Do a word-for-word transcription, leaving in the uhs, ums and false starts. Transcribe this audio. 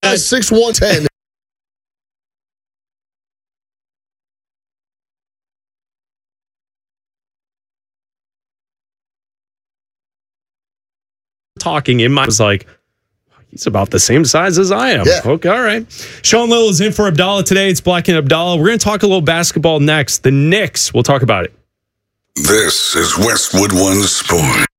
six one ten. Talking in my I was like, he's about the same size as I am. Yeah. Okay, all right. Sean Little is in for Abdallah today. It's Black and Abdallah. We're going to talk a little basketball next. The Knicks, we'll talk about it. This is Westwood One Sport.